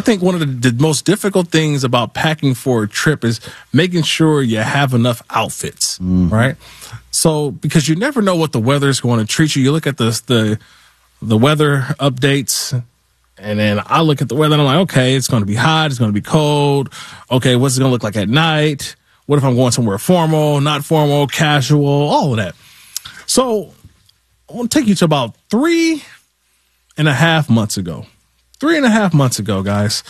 think one of the most difficult things about packing for a trip is making sure you have enough outfits, right? So, because you never know what the weather is going to treat you. You look at the weather updates, and then I look at the weather and I'm like, okay, it's going to be hot. It's going to be cold. Okay, what's it going to look like at night? What if I'm going somewhere formal, not formal, casual, all of that. So I want to take you to about 3.5 months ago. 3.5 months ago, guys,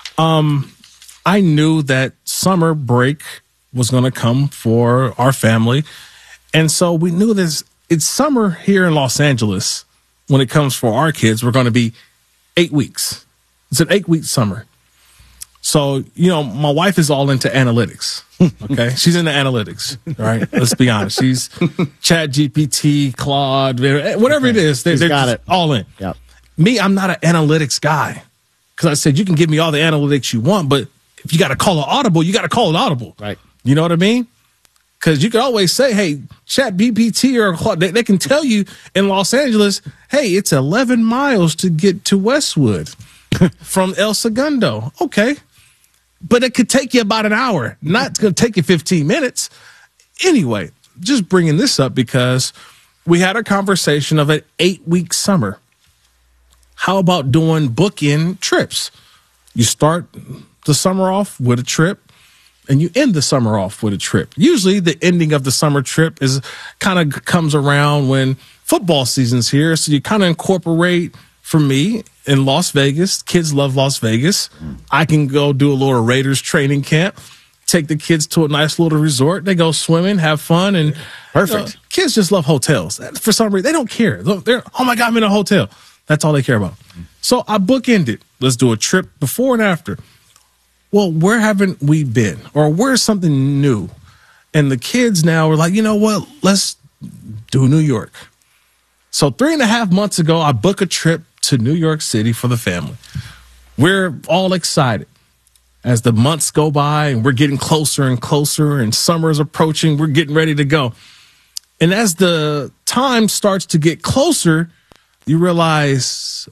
I knew that summer break was going to come for our family. And so we knew this. It's summer here in Los Angeles. When it comes for our kids, we're going to be 8 weeks. It's an 8-week summer. So, my wife is all into analytics. Okay. She's into analytics. Right. Let's be honest. She's ChatGPT, Claude, whatever it is. They're got it all in. Yep. Me, I'm not an analytics guy. Because I said, you can give me all the analytics you want, but if you got to call it audible, you got to call it audible. Right. You know what I mean? Because you can always say, hey, ChatGPT or Claude, they can tell you in Los Angeles, hey, it's 11 miles to get to Westwood from El Segundo. Okay. But it could take you about an hour. Not going to take you 15 minutes. Anyway, just bringing this up because we had a conversation of an 8-week summer. How about doing bookend trips? You start the summer off with a trip and you end the summer off with a trip. Usually the ending of the summer trip is kind of comes around when football season's here. So you kind of incorporate, for me, in Las Vegas. Kids love Las Vegas. I can go do a little Raiders training camp, take the kids to a nice little resort. They go swimming, have fun, and perfect. Kids just love hotels. For some reason, they don't care. They're, oh my God, I'm in a hotel. That's all they care about. So I bookended. Let's do a trip before and after. Well, where haven't we been? Or where's something new? And the kids now are like, you know what? Let's do New York. So 3.5 months ago, I booked a trip to New York City for the family. We're all excited. As the months go by and we're getting closer and closer and summer is approaching, we're getting ready to go. And as the time starts to get closer, you realize,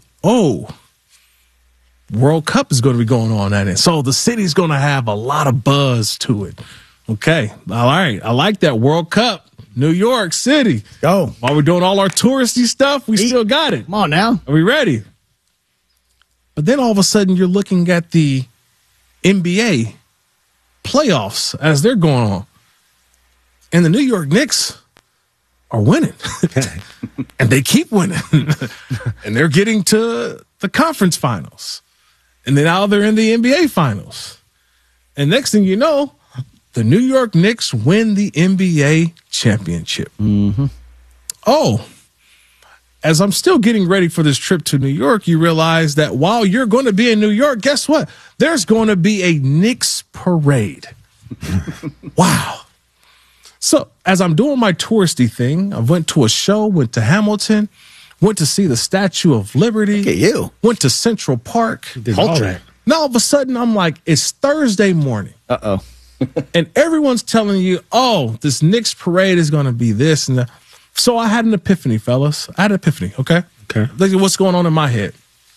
World Cup is going to be going on at it. So the city's going to have a lot of buzz to it. Okay. All right. I like that. World Cup, New York City. Go. While we're doing all our touristy stuff, we still got it. Come on now. Are we ready? But then all of a sudden you're looking at the NBA playoffs as they're going on. And the New York Knicks are winning. And they keep winning. And they're getting to the conference finals. And then now they're in the NBA finals. And next thing you know, the New York Knicks win the NBA championship. Mm-hmm. As I'm still getting ready for this trip to New York, you realize that while you're going to be in New York, guess what? There's going to be a Knicks parade. Wow. So as I'm doing my touristy thing, I went to a show, went to Hamilton, went to see the Statue of Liberty. Look at you. Went to Central Park. Culture. Now, all of a sudden, I'm like, it's Thursday morning. Uh-oh. And everyone's telling you, this Knicks parade is going to be this and that. So I had an epiphany, fellas. I had an epiphany, okay? Okay. Look at what's going on in my head.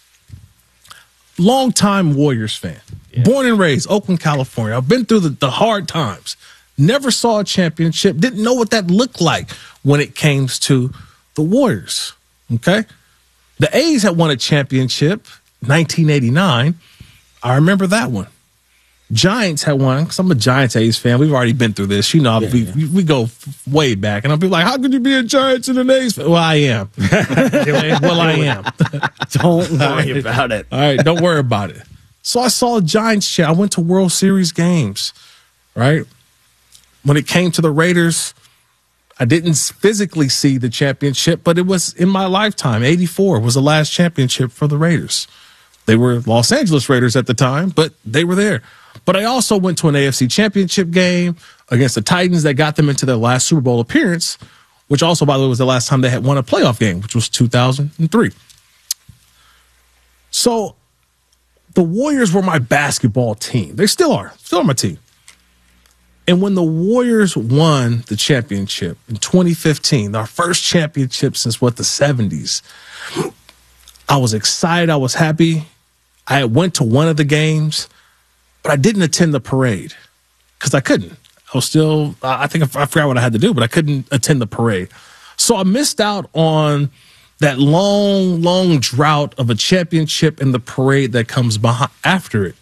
Longtime Warriors fan. Yeah. Born and raised, Oakland, California. I've been through the hard times. Never saw a championship. Didn't know what that looked like when it came to the Warriors, okay? The A's had won a championship, 1989. I remember that one. Giants had won, because I'm a Giants A's fan. We've already been through this. We go way back. And I'll be like, how could you be a Giants and an A's fan? Well, I am. I am. Don't worry about it. All right, don't worry about it. So I saw a Giants chat. I went to World Series games, right? When it came to the Raiders, I didn't physically see the championship, but it was in my lifetime. 84 was the last championship for the Raiders. They were Los Angeles Raiders at the time, but they were there. But I also went to an AFC championship game against the Titans that got them into their last Super Bowl appearance, which also, by the way, was the last time they had won a playoff game, which was 2003. So the Warriors were my basketball team. They still are my team. And when the Warriors won the championship in 2015, our first championship since the 70s, I was excited. I was happy. I went to one of the games, but I didn't attend the parade because I couldn't. I was still, I think I forgot what I had to do, but I couldn't attend the parade. So I missed out on that long, long drought of a championship and the parade that comes behind after it.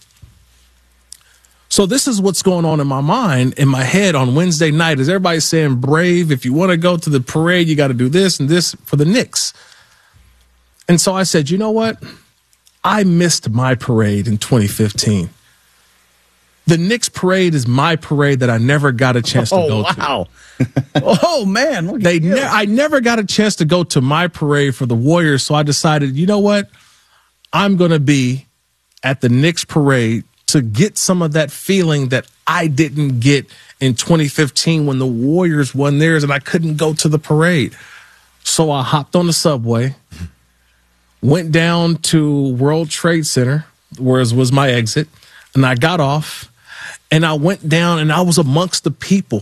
So this is what's going on in my mind, in my head on Wednesday night. Is everybody saying, Brave, if you want to go to the parade, you got to do this and this for the Knicks. And so I said, you know what? I missed my parade in 2015. The Knicks parade is my parade that I never got a chance to go to. Wow. Oh, man. Look at you. I never got a chance to go to my parade for the Warriors, so I decided, you know what? I'm going to be at the Knicks parade to get some of that feeling that I didn't get in 2015 when the Warriors won theirs and I couldn't go to the parade. So I hopped on the subway, went down to World Trade Center, where was my exit, and I got off. And I went down and I was amongst the people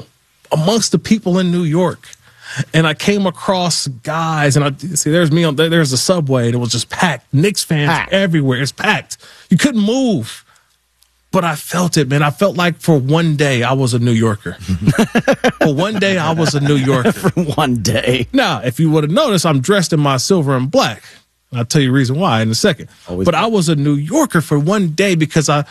in New York. And I came across guys, and I see there's me on there's the subway, and it was just packed. Knicks fans everywhere. It's packed. You couldn't move. But I felt it, man. I felt like for one day I was a New Yorker. For one day I was a New Yorker. For one day. Now, if you would have noticed, I'm dressed in my silver and black. I'll tell you the reason why in a second. But I was a New Yorker for one day because I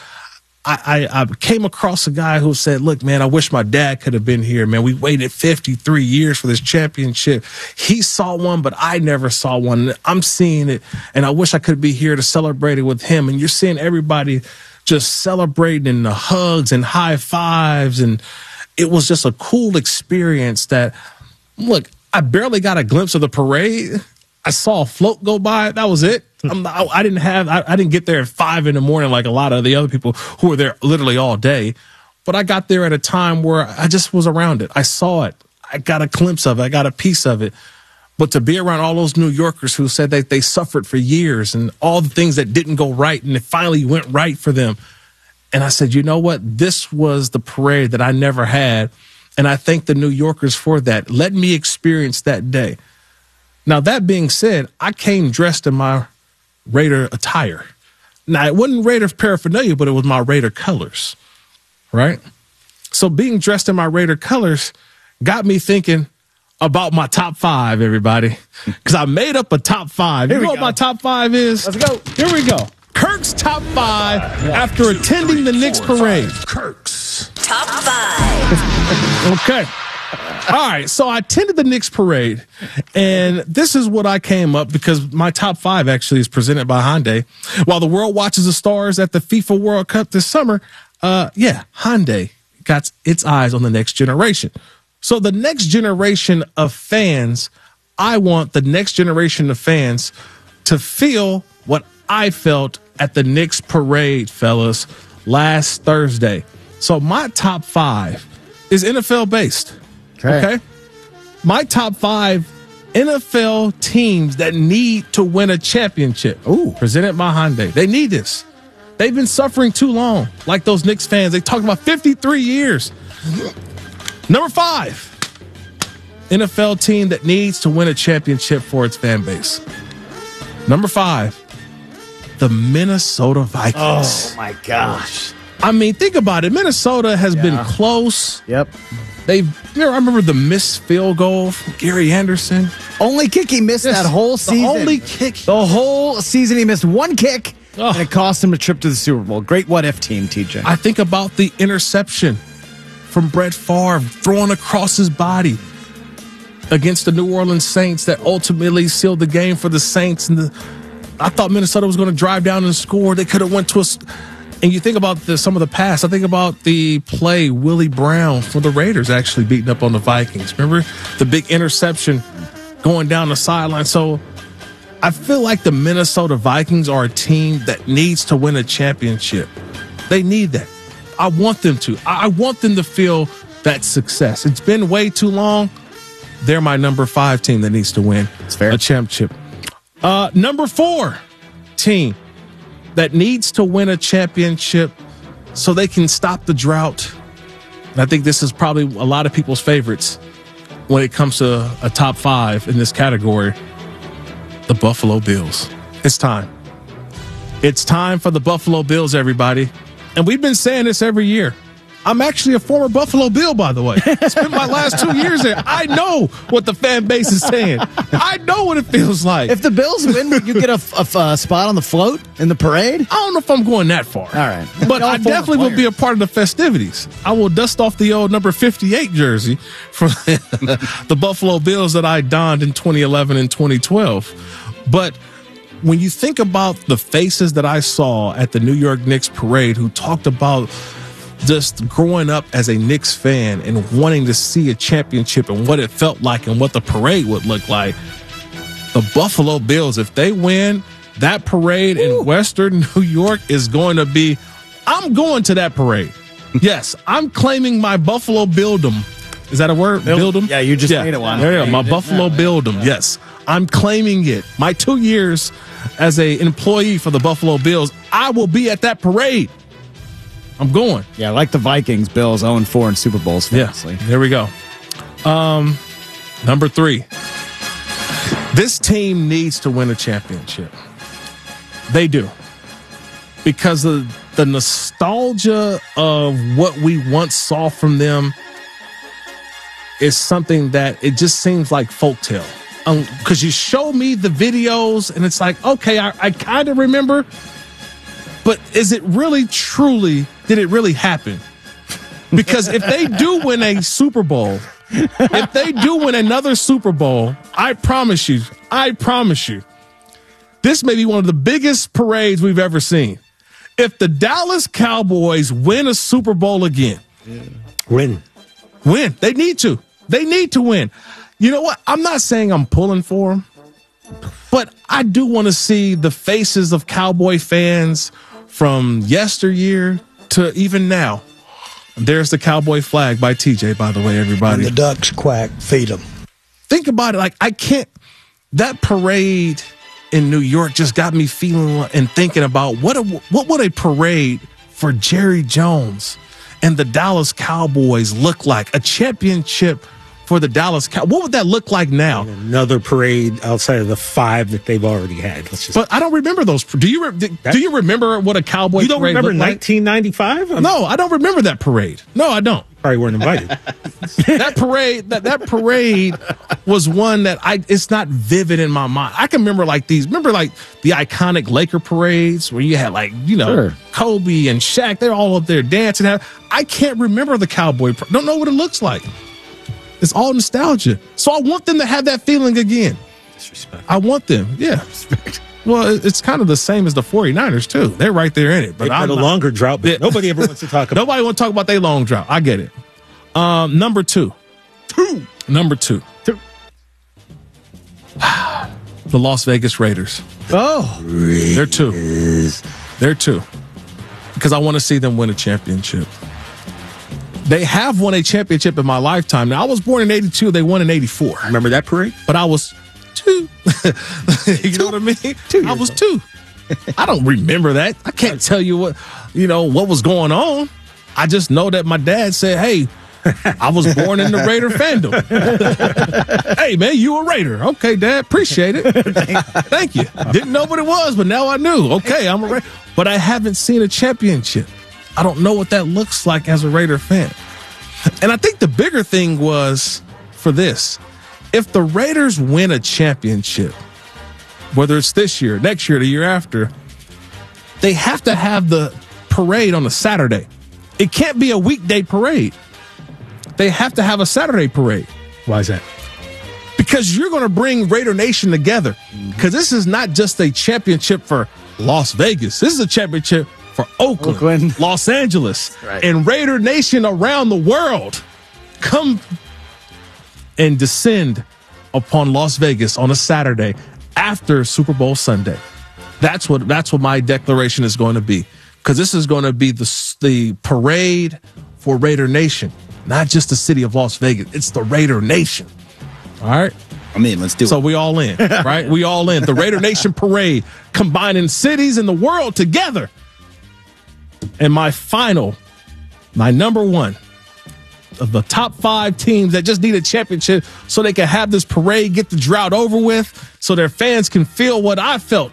came across a guy who said, look, man, I wish my dad could have been here, man. We waited 53 years for this championship. He saw one, but I never saw one. I'm seeing it, and I wish I could be here to celebrate it with him. And you're seeing everybody just celebrating and the hugs and high fives. And it was just a cool experience that, look, I barely got a glimpse of the parade. I saw a float go by. That was it. I didn't get there at 5 a.m. like a lot of the other people who were there literally all day. But I got there at a time where I just was around it. I saw it. I got a glimpse of it. I got a piece of it. But to be around all those New Yorkers who said that they suffered for years and all the things that didn't go right, and it finally went right for them. And I said, you know what? This was the parade that I never had. And I thank the New Yorkers for that. Let me experience that day. Now, that being said, I came dressed in my Raider attire. Now, it wasn't Raider paraphernalia, but it was my Raider colors, right? So being dressed in my Raider colors got me thinking about my top 5, everybody, because I made up a top 5. You know what my top 5 is? Let's go. Here we go. Kirk's top 5 after attending the Knicks parade. Kirk's top 5. Okay. All right, so I attended the Knicks parade, and this is what I came up, because my top 5 actually is presented by Hyundai. While the world watches the stars at the FIFA World Cup this summer, Hyundai got its eyes on the next generation. So the next generation of fans, I want the next generation of fans to feel what I felt at the Knicks parade, fellas, last Thursday. So my top 5 is NFL based. Okay. My top 5 NFL teams that need to win a championship. Presented by Hyundai. They need this. They've been suffering too long. Like those Knicks fans. They talked about 53 years. Number 5. NFL team that needs to win a championship for its fan base. Number 5. The Minnesota Vikings. Oh, my gosh. I mean, think about it. Minnesota has been close. Yep. I remember the missed field goal from Gary Anderson. Only kick he missed that whole season. The only kick. The whole season he missed one kick, and it cost him a trip to the Super Bowl. Great what-if team, TJ. I think about the interception from Brett Favre thrown across his body against the New Orleans Saints that ultimately sealed the game for the Saints. And I thought Minnesota was going to drive down and score. They could have went to a... And you think about some of the past. I think about the play Willie Brown for the Raiders actually beating up on the Vikings. Remember the big interception going down the sideline? So I feel like the Minnesota Vikings are a team that needs to win a championship. They need that. I want them to. I want them to feel that success. It's been way too long. They're my number 5 team that needs to win a championship. Number 4 team that needs to win a championship so they can stop the drought. And I think this is probably a lot of people's favorites when it comes to a top 5 in this category. The Buffalo Bills. It's time. It's time for the Buffalo Bills, everybody. And we've been saying this every year. I'm actually a former Buffalo Bill, by the way. I spent my last 2 years there. I know what the fan base is saying. I know what it feels like. If the Bills win, would you get a spot on the float in the parade? I don't know if I'm going that far. All right. But I definitely will be a part of the festivities. I will dust off the old number 58 jersey from the Buffalo Bills that I donned in 2011 and 2012. But when you think about the faces that I saw at the New York Knicks parade who talked about just growing up as a Knicks fan and wanting to see a championship and what it felt like and what the parade would look like, the Buffalo Bills, if they win, that parade in Western New York is going to be, I'm going to that parade. Yes, I'm claiming my Buffalo Bildom. Is that a word? Bildom? Yeah, you just made it one. Yeah, my Buffalo Bildom. Yes, I'm claiming it. My 2 years as an employee for the Buffalo Bills, I will be at that parade. I'm going. Yeah, like the Vikings, Bills 0-4 in Super Bowls. Famously. Yeah, there we go. Number 3. This team needs to win a championship. They do. Because of the nostalgia of what we once saw from them is something that it just seems like folktale. Because you show me the videos and it's like, okay, I kind of remember. But is it really truly, did it really happen? Because if they do win a Super Bowl, if they do win another Super Bowl, I promise you, this may be one of the biggest parades we've ever seen. If the Dallas Cowboys win a Super Bowl again, win. They need to. They need to win. You know what? I'm not saying I'm pulling for them, but I do want to see the faces of Cowboy fans from yesteryear to even now. There's the Cowboy flag by TJ, by the way, everybody. When the ducks quack, feed them. Think about it. Like, I can't, that parade in New York just got me feeling and thinking about what would a parade for Jerry Jones and the Dallas Cowboys look like? A championship for the Dallas Cowboys. What would that look like now? Another parade outside of the 5 that they've already had. But I don't remember those. Do you remember what a Cowboy parade looked like? You don't remember 1995? No, I don't remember that parade. No, I don't. Probably weren't invited. That parade was one that it's not vivid in my mind. I can remember like the iconic Laker parades where you had Sure. Kobe and Shaq. They're all up there dancing. I can't remember the Cowboy. Don't know what it looks like. It's all nostalgia. So I want them to have that feeling again. Disrespect. I want them. Yeah. Well, it's kind of the same as the 49ers, too. They're right there in it. But They've had a longer drought, but nobody ever wants to talk about it. Nobody wants to talk about their long drought. I get it. Number 2. Number 2. The Las Vegas Raiders. Oh. They're 2. They're 2. Because I want to see them win a championship. They have won a championship in my lifetime. Now, I was born in 82. They won in 84. Remember that parade? But I was 2. You know what I mean? I was 2. I don't remember that. I can't tell you what was going on. I just know that my dad said, hey, I was born in the Raider fandom. Hey, man, you a Raider. Okay, Dad, appreciate it. Thank you. Didn't know what it was, but now I knew. Okay, I'm a Raider. But I haven't seen a championship. I don't know what that looks like as a Raider fan. And I think the bigger thing was for this. If the Raiders win a championship, whether it's this year, next year, the year after, they have to have the parade on a Saturday. It can't be a weekday parade. They have to have a Saturday parade. Why is that? Because you're going to bring Raider Nation together. Because this is not just a championship for Las Vegas. This is a championship for Oakland, Los Angeles, and Raider Nation around the world. Come and descend upon Las Vegas on a Saturday after Super Bowl Sunday. That's what my declaration is going to be. Because this is going to be the parade for Raider Nation. Not just the city of Las Vegas. It's the Raider Nation. All right? I mean, let's do it. So we all in, right? We all in. The Raider Nation parade, combining cities in the world together. And my number 1 of the top 5 teams that just need a championship so they can have this parade, get the drought over with, so their fans can feel what I felt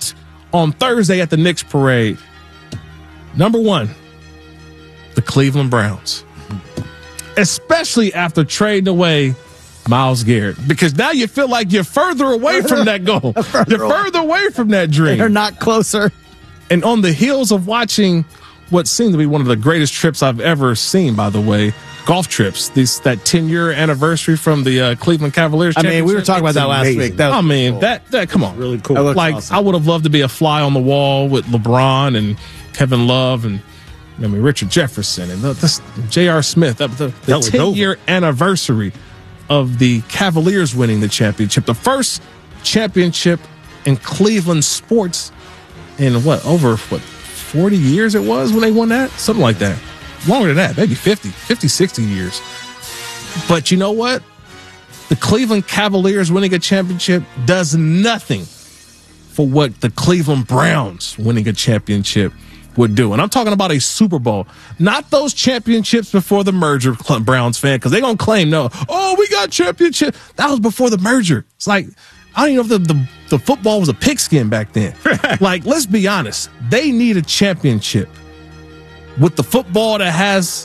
on Thursday at the Knicks parade. Number one, the Cleveland Browns. Especially after trading away Myles Garrett, because now you feel like you're further away from that goal. You're further away from that dream. They're not closer. And on the heels of watching what seemed to be one of the greatest trips I've ever seen, by the way, golf trips, that 10-year anniversary from the Cleveland Cavaliers. I mean, we were talking about that last amazing. week. That was cool. that come on, Really cool. That looked like awesome. I would have loved to be a fly on the wall with LeBron and Kevin Love and Richard Jefferson and J.R. Smith. The 10-year anniversary of the Cavaliers winning the championship, the first championship in Cleveland sports in over 40 years it was when they won that? Something like that. Longer than that, maybe 50, 60 years. But you know what? The Cleveland Cavaliers winning a championship does nothing for what the Cleveland Browns winning a championship would do. And I'm talking about a Super Bowl, not those championships before the merger, Browns fan, because they're going to claim, we got championship. That was before the merger. It's like, I don't even know if the football was a pigskin back then. Like, let's be honest. They need a championship with the football that has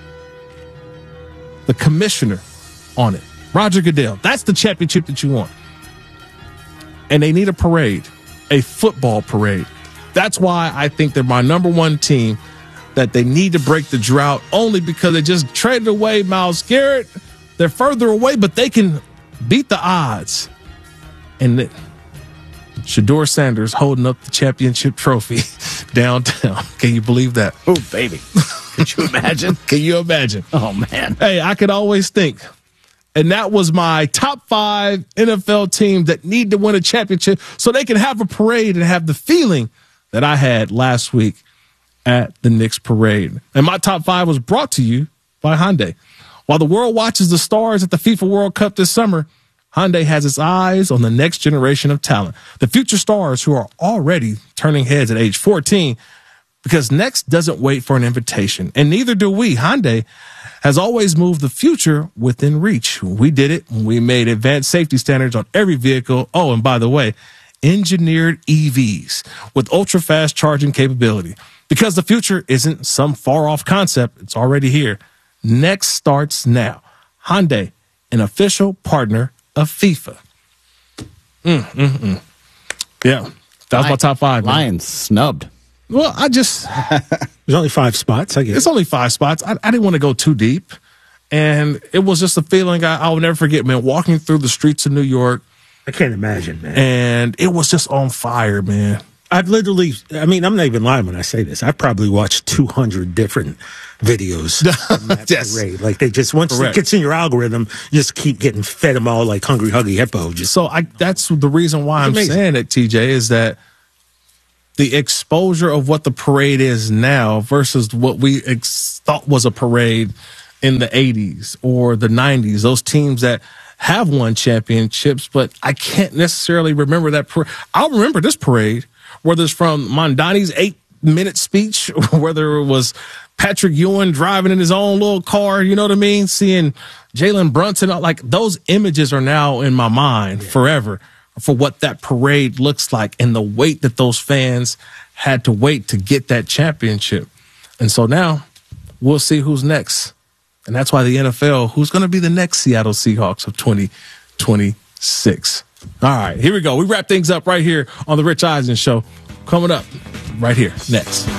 the commissioner on it, Roger Goodell. That's the championship that you want. And they need a parade, a football parade. That's why I think they're my number one team, that they need to break the drought, only because they just traded away Myles Garrett. They're further away, but they can beat the odds. And Shedeur Sanders holding up the championship trophy downtown. Can you believe that? Oh, baby. Could you imagine? Can you imagine? Oh, man. Hey, I could always think. And that was my top 5 NFL teams that need to win a championship so they can have a parade and have the feeling that I had last week at the Knicks parade. And my top 5 was brought to you by Hyundai. While the world watches the stars at the FIFA World Cup this summer, Hyundai has its eyes on the next generation of talent, the future stars who are already turning heads at age 14, because next doesn't wait for an invitation, and neither do we. Hyundai has always moved the future within reach. We did it. We made advanced safety standards on every vehicle. Oh, and by the way, engineered EVs with ultra-fast charging capability, because the future isn't some far-off concept. It's already here. Next starts now. Hyundai, an official partner of FIFA. Yeah, that was my top 5. Man. Lions snubbed. Well, There's only 5 spots, I guess. It's only 5 spots. I didn't want to go too deep. And it was just a feeling I'll never forget, man, walking through the streets of New York. I can't imagine, man. And it was just on fire, man. I'm not even lying when I say this. I probably watched 200 different videos from that Yes. parade. Like, they just, once it gets in your algorithm, you just keep getting fed them all like Hungry Huggy Hippo. That's the reason why I'm saying it, TJ, is that the exposure of what the parade is now versus what we thought was a parade in the 80s or the 90s, those teams that have won championships, but I can't necessarily remember that. I'll remember this parade, whether it's from Mondani's 8-minute speech, whether it was Patrick Ewing driving in his own little car, you know what I mean? Seeing Jalen Brunson, like those images are now in my mind forever for what that parade looks like and the wait that those fans had to wait to get that championship. And so now we'll see who's next. And that's why the NFL, who's going to be the next Seattle Seahawks of 2026. All right, here we go. We wrap things up right here on the Rich Eisen Show. Coming up right here next.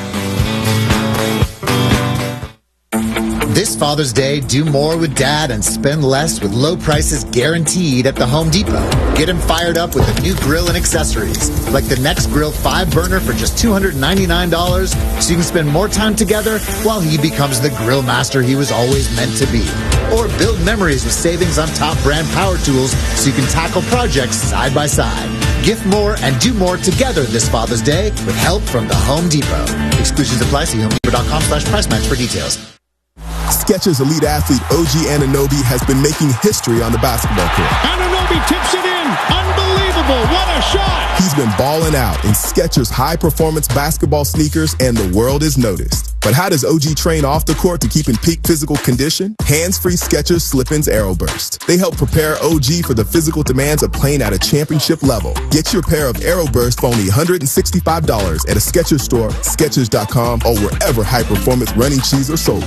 This Father's Day, do more with Dad and spend less with low prices guaranteed at the Home Depot. Get him fired up with a new grill and accessories, like the Next Grill 5-burner for just $299, so you can spend more time together while he becomes the grill master he was always meant to be. Or build memories with savings on top brand power tools so you can tackle projects side by side. Gift more and do more together this Father's Day with help from the Home Depot. Exclusions apply. See HomeDepot.com/price match for details. Skechers elite athlete OG Anunoby has been making history on the basketball court. Anunoby tips it in. Unbelievable. What a shot. He's been balling out in Skechers high-performance basketball sneakers, and the world is noticed. But how does OG train off the court to keep in peak physical condition? Hands-free Skechers Slip-ins AeroBurst. They help prepare OG for the physical demands of playing at a championship level. Get your pair of AeroBurst for only $165 at a Skechers store, Skechers.com, or wherever high-performance running shoes are sold.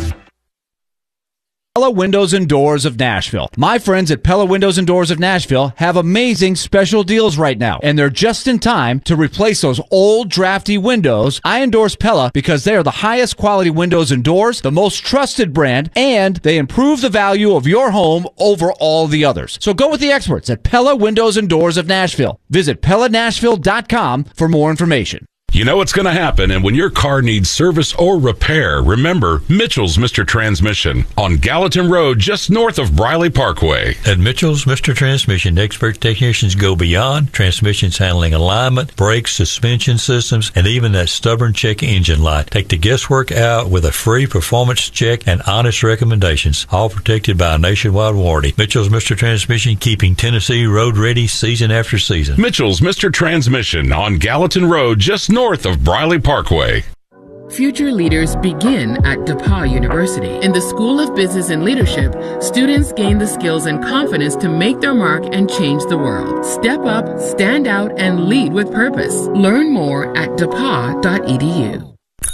Pella Windows and Doors of Nashville. My friends at Pella Windows and Doors of Nashville have amazing special deals right now, and they're just in time to replace those old drafty windows. I endorse Pella because they are the highest quality windows and doors, the most trusted brand, and they improve the value of your home over all the others. So go with the experts at Pella Windows and Doors of Nashville. Visit PellaNashville.com for more information. You know what's going to happen, and when your car needs service or repair, remember Mitchell's Mr. Transmission on Gallatin Road, just north of Briley Parkway. At Mitchell's Mr. Transmission, expert technicians go beyond transmissions handling alignment, brakes, suspension systems, and even that stubborn check engine light. Take the guesswork out with a free performance check and honest recommendations, all protected by a nationwide warranty. Mitchell's Mr. Transmission, keeping Tennessee road ready season after season. Mitchell's Mr. Transmission on Gallatin Road, just north of Briley Parkway. Future leaders begin at DePauw University. In the School of Business and Leadership, students gain the skills and confidence to make their mark and change the world. Step up, stand out, and lead with purpose. Learn more at depaw.edu.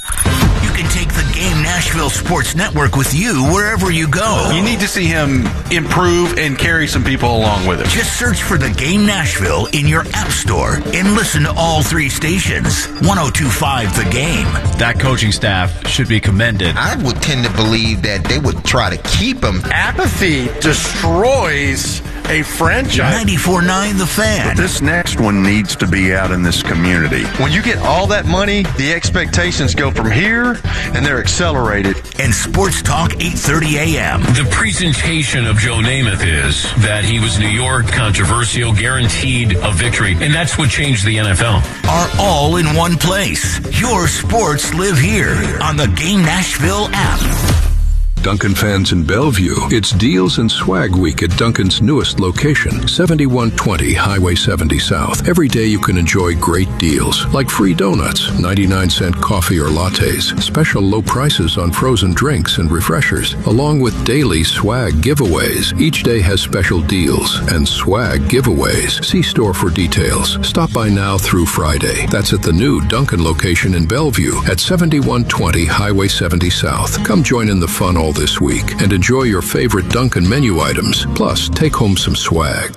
You can take the Game Nashville Sports Network with you wherever you go. You need to see him improve and carry some people along with him. Just search for the Game Nashville in your app store and listen to all three stations. 102.5 The Game. That coaching staff should be commended. I would tend to believe that they would try to keep him. Apathy destroys a franchise. 94.9 The Fan. But this next one needs to be out in this community. When you get all that money, the expectations go from here, and they're accelerated. And Sports Talk 8:30 a.m. The presentation of Joe Namath is that he was New York, controversial, guaranteed a victory, and that's what changed the NFL. Are all in one place. Your sports live here on the Game Nashville app. Duncan fans in Bellevue, it's Deals and Swag Week at Duncan's newest location, 7120 Highway 70 South. Every day you can enjoy great deals, like free donuts, 99-cent coffee or lattes, special low prices on frozen drinks and refreshers, along with daily swag giveaways. Each day has special deals and swag giveaways. See store for details. Stop by now through Friday. That's at the new Duncan location in Bellevue at 7120 Highway 70 South. Come join in the fun all this week and enjoy your favorite Duncan menu items. Plus, take home some swag.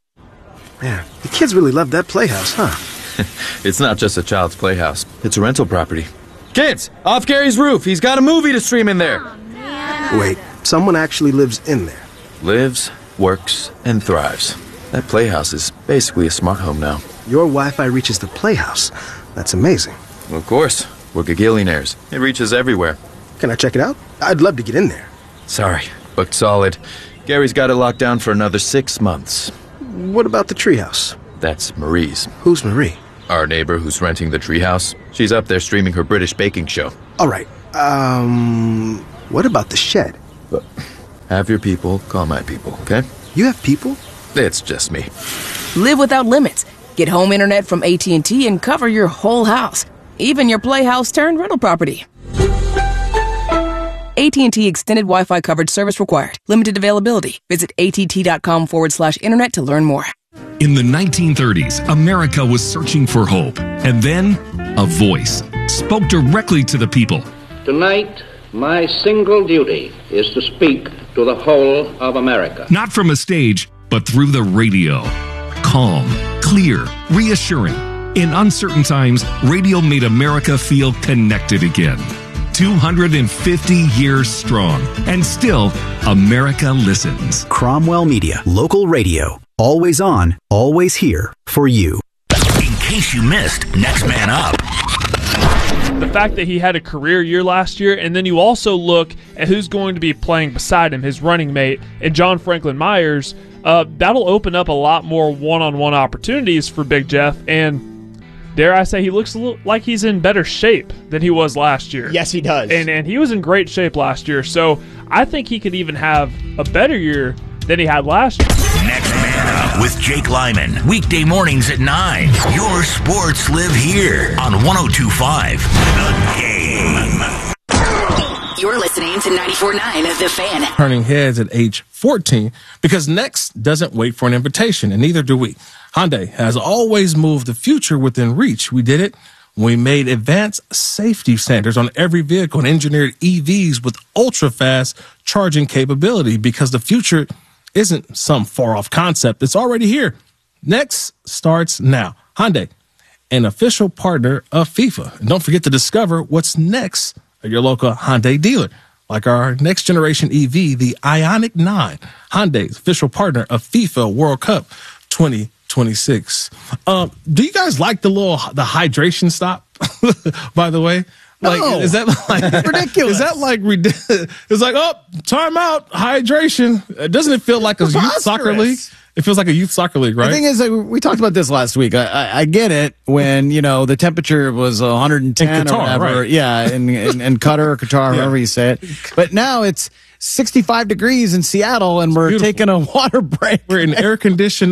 Man, the kids really love that playhouse, huh? It's not just a child's playhouse. It's a rental property. Kids, off Gary's roof. He's got a movie to stream in there. Wait, someone actually lives in there. Lives, works, and thrives. That playhouse is basically a smart home now. Your Wi-Fi reaches the playhouse. That's amazing. Of course. We're gagillionaires. It reaches everywhere. Can I check it out? I'd love to get in there. Sorry, booked solid. Gary's got it locked down for another 6 months. What about the treehouse? That's Marie's. Who's Marie? Our neighbor who's renting the treehouse. She's up there streaming her British baking show. All right. What about the shed? But have your people call my people, okay? You have people? It's just me. Live without limits. Get home internet from AT&T and cover your whole house. Even your playhouse turned rental property. AT&T Extended Wi-Fi coverage service required. Limited availability. Visit att.com/internet to learn more. In the 1930s, America was searching for hope. And then, a voice spoke directly to the people. Tonight, my single duty is to speak to the whole of America. Not from a stage, but through the radio. Calm, clear, reassuring. In uncertain times, radio made America feel connected again. 250 years strong, and still, America listens. Cromwell Media, local radio. Always on, always here for you. In case you missed Next Man Up. The fact that he had a career year last year, and then you also look at who's going to be playing beside him, his running mate, and John Franklin Myers, that'll open up a lot more one-on-one opportunities for Big Jeff. And dare I say, he looks a little like he's in better shape than he was last year. Yes, he does. And he was in great shape last year. So I think he could even have a better year than he had last year. Next Man Up with Jake Lyman. Weekday mornings at 9. Your sports live here on 102.5 The Game. You're listening to 94.9 The Fan. Turning heads at age 14 because Next doesn't wait for an invitation, and neither do we. Hyundai has always moved the future within reach. We did it when we made advanced safety standards on every vehicle and engineered EVs with ultra-fast charging capability because the future isn't some far-off concept. It's already here. Next starts now. Hyundai, an official partner of FIFA. And don't forget to discover what's next at your local Hyundai dealer, like our next generation EV, the Ioniq 9, Hyundai's official partner of FIFA World Cup 2026. Do you guys like the hydration stop? By the way, like, no. Is that like ridiculous? Is that like it's like, oh, time out, hydration? Doesn't it feel like a youth soccer league? It feels like a youth soccer league, right? The thing is, we talked about this last week. I get it when, the temperature was 110 in Qatar, or whatever. right. Yeah, in Qatar or Qatar, however you say it. But now it's 65 degrees in Seattle, and we're taking a water break. We're in air-conditioned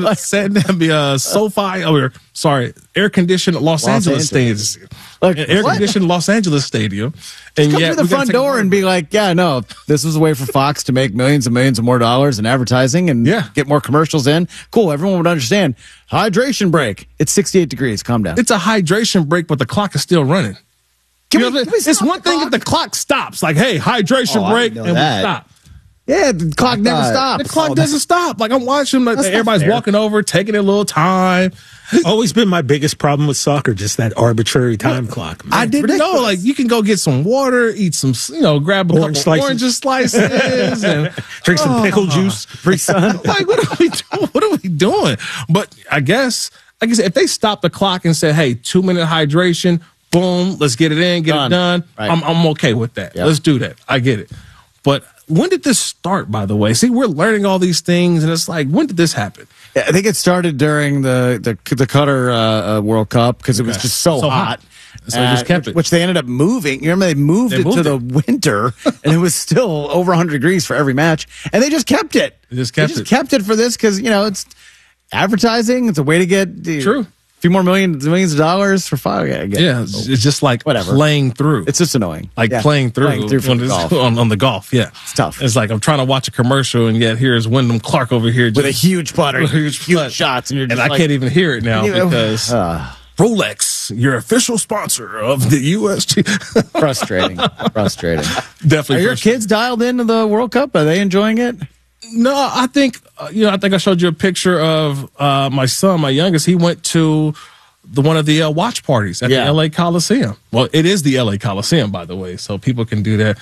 air-conditioned Los Angeles Stadium. Air-conditioned Los Angeles Stadium. And come through the front door and be like, yeah, no, this is a way for Fox to make millions and millions of more dollars in advertising and get more commercials in. Cool, everyone would understand. Hydration break. It's 68 degrees. Calm down. It's a hydration break, but the clock is still running. It's one thing if the clock stops, like, hey, hydration break, and we stop. Yeah, the clock never stops. The clock doesn't stop. Like, I'm watching, like, everybody's walking over, taking their little time. Always been my biggest problem with soccer, just that arbitrary time clock. Man, I didn't know, like, you can go get some water, eat some, grab a couple orange slices, and drink some pickle juice. Free sun. Like, what are we doing? But I guess, like I said, if they stop the clock and say, hey, 2-minute hydration, boom, let's get it in, get it done. Right. I'm okay with that. Yep. Let's do that. I get it. But when did this start, by the way? See, we're learning all these things, and it's like, when did this happen? Yeah, I think it started during the Qatar World Cup because it was just so hot. So they just kept it. Which they ended up moving. You remember they moved it to the winter, and it was still over 100 degrees for every match, and they just kept it. They just kept it for this because, it's advertising. It's a way to get... True. A few more millions of dollars for Fox. Yeah, it's just like playing through. It's just annoying. Like playing through on the golf. Yeah, it's tough. It's like I'm trying to watch a commercial, and yet here's Wyndham Clark over here with a huge putter, huge shots, and I can't even hear it now because Rolex, your official sponsor of the USG. Frustrating. Definitely. Are your kids dialed into the World Cup? Are they enjoying it? No, I think I showed you a picture of my son, my youngest. He went to one of the watch parties at the LA Coliseum. Well, it is the LA Coliseum, by the way, so people can do that.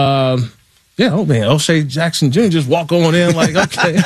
O'Shea Jackson Jr. just walk on in like, okay.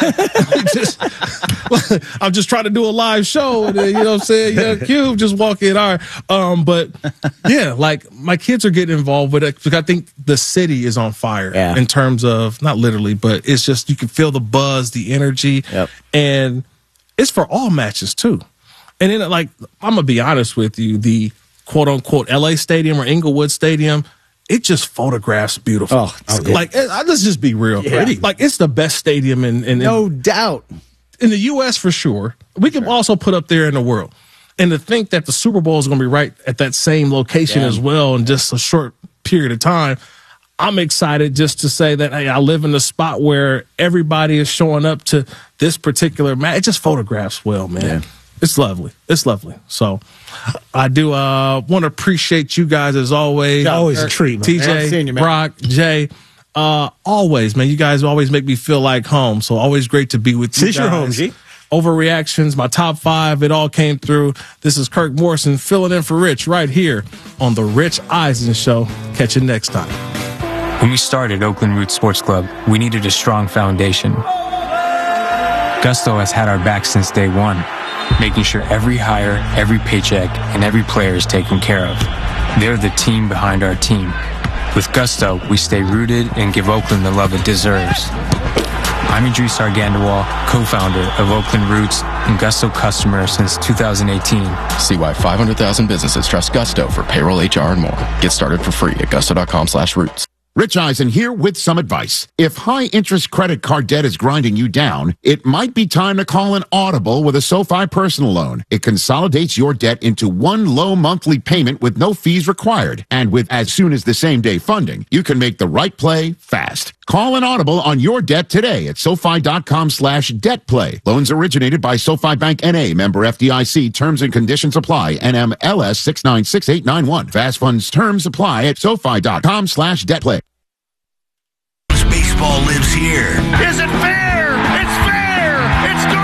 I'm just trying to do a live show, and then, what I'm saying? Yeah, Cube just walk in. All right. But yeah, like my kids are getting involved with it because I think the city is on fire in terms of, not literally, but it's just, you can feel the buzz, the energy, and it's for all matches too. And then, like, I'm gonna be honest with you, the quote unquote LA Stadium or Inglewood Stadium, it just photographs beautiful. Like, let's just be real. Pretty. Like, it's the best stadium in no doubt. In the U.S. for sure. We can also put up there in the world. And to think that the Super Bowl is going to be right at that same location as well in just a short period of time, I'm excited just to say that, hey, I live in a spot where everybody is showing up to this particular match. It just photographs well, man. Yeah. It's lovely. It's lovely. So I do want to appreciate you guys as always. Always a treat, man. TJ, Brock, Jay. Always, man. You guys always make me feel like home. So always great to be with you guys. Your home, G. Overreactions, my top 5, it all came through. This is Kirk Morrison filling in for Rich right here on The Rich Eisen Show. Catch you next time. When we started Oakland Roots Sports Club, we needed a strong foundation. Gusto has had our back since day one, making sure every hire, every paycheck, and every player is taken care of. They're the team behind our team. With Gusto, we stay rooted and give Oakland the love it deserves. I'm Idris Argandawal, co-founder of Oakland Roots and Gusto customer since 2018. See why 500,000 businesses trust Gusto for payroll, HR, and more. Get started for free at gusto.com/roots. Rich Eisen here with some advice. If high-interest credit card debt is grinding you down, it might be time to call an Audible with a SoFi personal loan. It consolidates your debt into one low monthly payment with no fees required. And with as soon as the same-day funding, you can make the right play fast. Call an Audible on your debt today at SoFi.com/debtplay. Loans originated by SoFi Bank N.A., member FDIC. Terms and conditions apply. NMLS 696891. Fast funds terms apply at SoFi.com/debtplay. Baseball lives here. Is it fair?